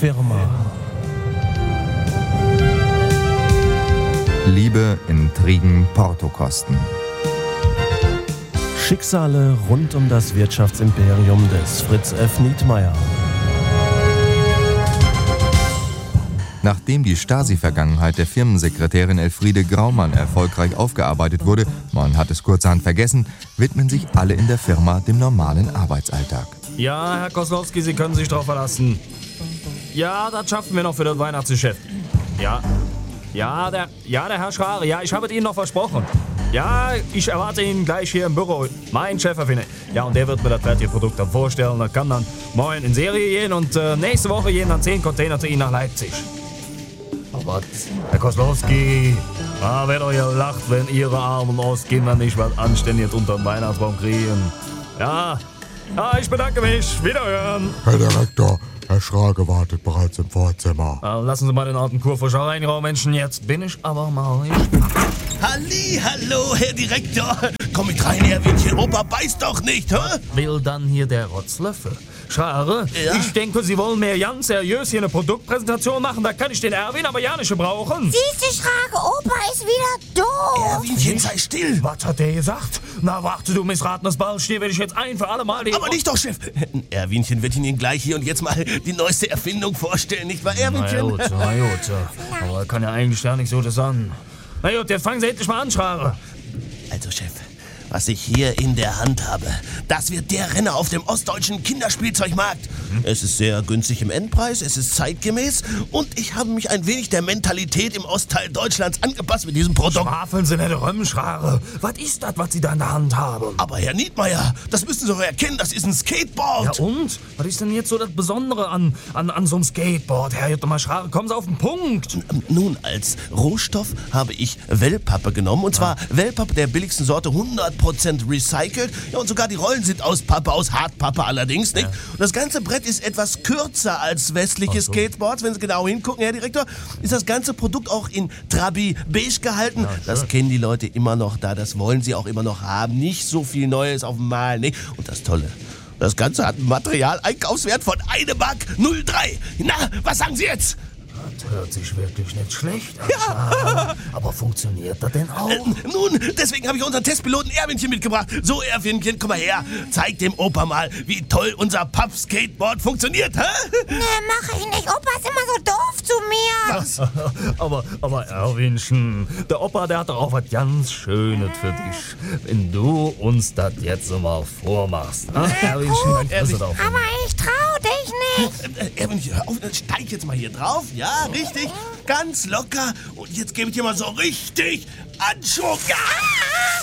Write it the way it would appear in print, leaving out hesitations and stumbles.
Firma. Liebe, Intrigen, Portokosten. Schicksale rund um das Wirtschaftsimperium des Fritz F. Nietmeyer. Nachdem die Stasi-Vergangenheit der Firmensekretärin Elfriede Graumann erfolgreich aufgearbeitet wurde, man hat es kurzerhand vergessen, widmen sich alle in der Firma dem normalen Arbeitsalltag. Ja, Herr Koslowski, Sie können sich drauf verlassen. Ja, das schaffen wir noch für das Weihnachtsgeschäft. Ja, der Herr Schrare, ja, ich habe es Ihnen noch versprochen. Ja, ich erwarte ihn gleich hier im Büro. Mein Cheferfinder. Ja, und der wird mir das fertige Produkt dann vorstellen. Das kann dann morgen in Serie gehen und nächste Woche gehen dann 10 Container zu Ihnen nach Leipzig. Aber Herr Koslowski, wird euch ja lacht, wenn Ihre armen Ostkinder nicht was Anständiges unter den Weihnachtsbaum kriegen. Ja, ich bedanke mich. Wiederhören. Herr Direktor, Herr Schrage wartet bereits im Vorzimmer. Lassen Sie mal den alten Kurfürster reinraum, Menschen. Jetzt bin ich aber mal gespannt. Hallo, Herr Direktor. Komm mit rein, Erwinchen. Opa beißt doch nicht, hä? Will dann hier der Rotzlöffel? Schrare, Ja? ich denke, Sie wollen mir ganz seriös hier eine Produktpräsentation machen. Da kann ich den Erwin aber ja nicht gebrauchen. Siehste, Schrage, Opa ist wieder doof. Erwinchen, sei still. Was hat der gesagt? Na, warte, du missratenes Ballstier, will ich jetzt ein für alle Mal die... Aber nicht doch, Chef. Erwinchen wird Ihnen gleich hier und jetzt mal die neueste Erfindung vorstellen, nicht wahr, Erwinchen? Na gut. Aber kann ja eigentlich gar nicht so das an. Na gut, jetzt fangen Sie endlich mal an, Schrare. Also, Chef, was ich hier in der Hand habe, das wird der Renner auf dem ostdeutschen Kinderspielzeugmarkt. Es ist sehr günstig im Endpreis, es ist zeitgemäß und ich habe mich ein wenig der Mentalität im Ostteil Deutschlands angepasst mit diesem Produkt. Schwafeln Sie nicht rum, Schrare. Was ist das, was Sie da in der Hand haben? Aber Herr Nietmeyer, das müssen Sie doch erkennen, das ist ein Skateboard. Ja und? Was ist denn jetzt so das Besondere an so einem Skateboard? Herr Jutta Schrare, kommen Sie auf den Punkt. Nun, als Rohstoff habe ich Wellpappe genommen. Und zwar Wellpappe der billigsten Sorte, 100% recycelt. Ja, und sogar die Rollen sind aus Pappe, aus Hartpappe allerdings, nicht? Und das ganze Brett ist etwas kürzer als westliche Skateboards. Wenn Sie genau hingucken, Herr Direktor, ist das ganze Produkt auch in Trabi beige gehalten. Das kennen die Leute immer noch da. Das wollen sie auch immer noch haben. Nicht so viel Neues auf dem Mal, nicht? Und das Tolle, das Ganze hat einen Materialeinkaufswert von 1,03 Mark. Na, was sagen Sie jetzt? Das hört sich wirklich nicht schlecht an. Ja. Aber funktioniert das denn auch? Nun, deswegen habe ich unseren Testpiloten Erwinchen mitgebracht. So, Erwinchen, komm mal her. Zeig dem Opa mal, wie toll unser Papp-Skateboard funktioniert, hä? Ne, mach ich nicht. Opa ist immer so doof zu mir. Aber Erwinchen, der Opa, der hat doch auch was ganz Schönes für dich. Wenn du uns das jetzt mal vormachst. Erwinchen, dann kriegst du das auch. Aber ich trau dich nicht. Erwinchen, hör auf, steig jetzt mal hier drauf. Ja, richtig. Ganz locker. Und jetzt gebe ich dir mal so richtig Anschub. Ja!